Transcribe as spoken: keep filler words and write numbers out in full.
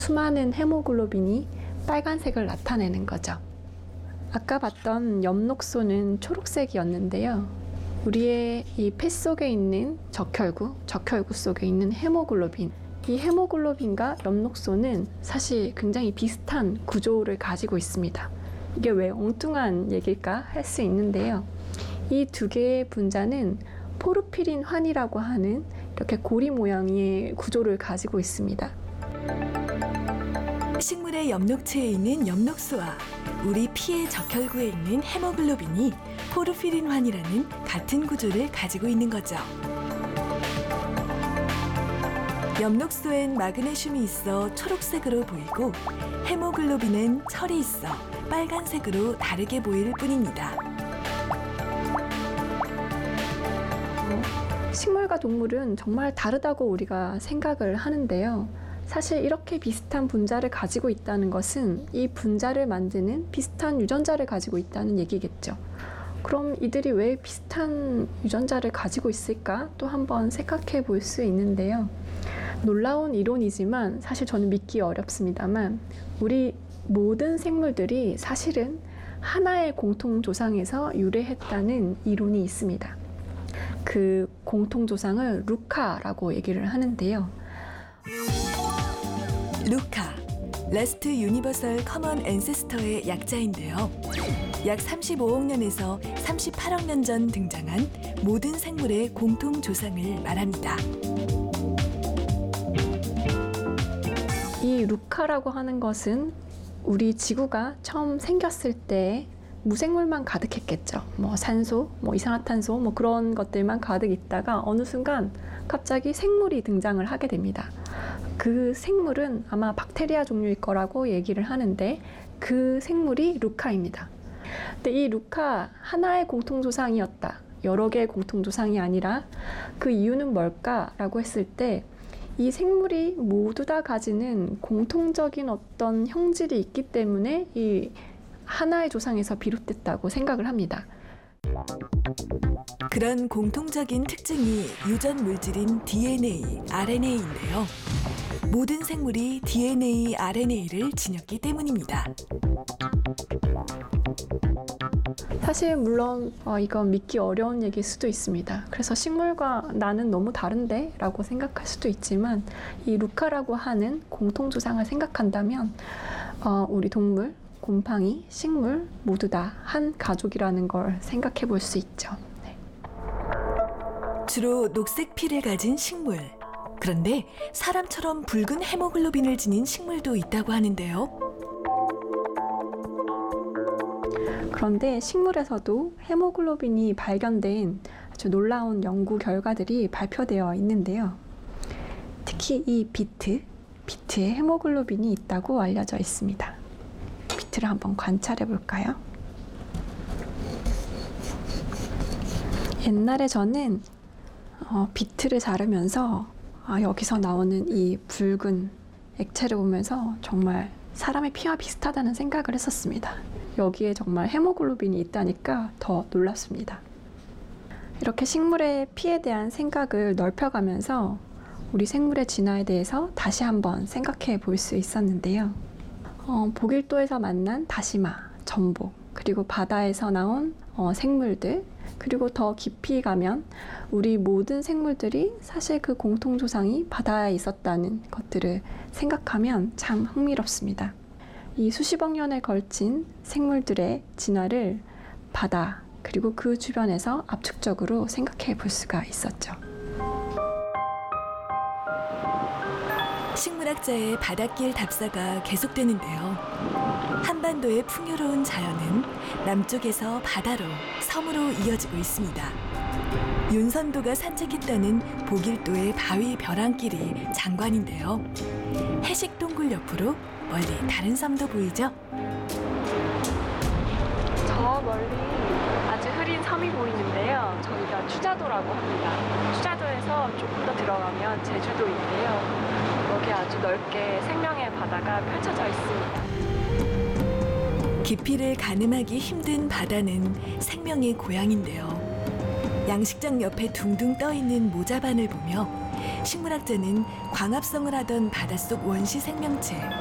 수많은 헤모글로빈이 빨간색을 나타내는 거죠. 아까 봤던 엽록소는 초록색이었는데요. 우리의 이 폐 속에 있는 적혈구, 적혈구 속에 있는 헤모글로빈, 이 헤모글로빈과 엽록소는 사실 굉장히 비슷한 구조를 가지고 있습니다. 이게 왜 엉뚱한 얘기일까 할 수 있는데요. 이 두 개의 분자는 포르피린 환이라고 하는 이렇게 고리 모양의 구조를 가지고 있습니다. 식물의 엽록체에 있는 엽록소와 우리 피의 적혈구에 있는 헤모글로빈이 포르피린환이라는 같은 구조를 가지고 있는 거죠. 엽록소엔 마그네슘이 있어 초록색으로 보이고 헤모글로빈엔 철이 있어 빨간색으로 다르게 보일 뿐입니다. 식물과 동물은 정말 다르다고 우리가 생각을 하는데요. 사실 이렇게 비슷한 분자를 가지고 있다는 것은 이 분자를 만드는 비슷한 유전자를 가지고 있다는 얘기겠죠. 그럼 이들이 왜 비슷한 유전자를 가지고 있을까? 또 한번 생각해 볼 수 있는데요. 놀라운 이론이지만 사실 저는 믿기 어렵습니다만 우리 모든 생물들이 사실은 하나의 공통조상에서 유래했다는 이론이 있습니다. 그 공통조상을 루카라고 얘기를 하는데요. 루카, Last Universal Common Ancestor의 약자인데요. 약 삼십오억 년에서 삼십팔억 년 전 등장한 모든 생물의 공통 조상을 말합니다. 이 루카라고 하는 것은 우리 지구가 처음 생겼을 때 무생물만 가득했겠죠. 뭐 산소, 뭐 이산화탄소, 뭐 그런 것들만 가득 있다가 어느 순간 갑자기 생물이 등장을 하게 됩니다. 그 생물은 아마 박테리아 종류일 거라고 얘기를 하는데 그 생물이 루카입니다. 근데 이 루카 하나의 공통조상이었다. 여러 개의 공통조상이 아니라 그 이유는 뭘까라고 했을 때 이 생물이 모두 다 가지는 공통적인 어떤 형질이 있기 때문에 이 하나의 조상에서 비롯됐다고 생각을 합니다. 그런 공통적인 특징이 유전 물질인 디엔에이, 알엔에이인데요. 모든 생물이 디엔에이, 알엔에이를 지녔기 때문입니다. 사실 물론 어, 이건 믿기 어려운 얘기일 수도 있습니다. 그래서 식물과 나는 너무 다른데? 라고 생각할 수도 있지만 이 루카라고 하는 공통조상을 생각한다면 어, 우리 동물, 곰팡이, 식물 모두 다 한 가족이라는 걸 생각해 볼 수 있죠. 네. 주로 녹색 피를 가진 식물. 그런데 사람처럼 붉은 헤모글로빈을 지닌 식물도 있다고 하는데요. 그런데 식물에서도 헤모글로빈이 발견된 아주 놀라운 연구 결과들이 발표되어 있는데요. 특히 이 비트, 비트에 헤모글로빈이 있다고 알려져 있습니다. 비트를 한번 관찰해 볼까요? 옛날에 저는 어, 비트를 자르면서 아, 여기서 나오는 이 붉은 액체를 보면서 정말 사람의 피와 비슷하다는 생각을 했었습니다. 여기에 정말 헤모글로빈이 있다니까 더 놀랐습니다. 이렇게 식물의 피에 대한 생각을 넓혀가면서 우리 생물의 진화에 대해서 다시 한번 생각해 볼 수 있었는데요. 어, 보길도에서 만난 다시마, 전복, 그리고 바다에서 나온 어, 생물들, 그리고 더 깊이 가면 우리 모든 생물들이 사실 그 공통조상이 바다에 있었다는 것들을 생각하면 참 흥미롭습니다. 이 수십억 년에 걸친 생물들의 진화를 바다, 그리고 그 주변에서 압축적으로 생각해 볼 수가 있었죠. 식물학자의 바닷길 답사가 계속되는데요. 한반도의 풍요로운 자연은 남쪽에서 바다로, 섬으로 이어지고 있습니다. 윤선도가 산책했다는 보길도의 바위 벼랑길이 장관인데요. 해식동굴 옆으로 멀리 다른 섬도 보이죠? 저 멀리 아주 흐린 섬이 보이는데요. 저희가 추자도라고 합니다. 추자도에서 조금 더 들어가면 제주도인데요. 여기 아주 넓게 생명의 바다가 펼쳐져 있습니다. 깊이를 가늠하기 힘든 바다는 생명의 고향인데요. 양식장 옆에 둥둥 떠있는 모자반을 보며 식물학자는 광합성을 하던 바닷속 원시 생명체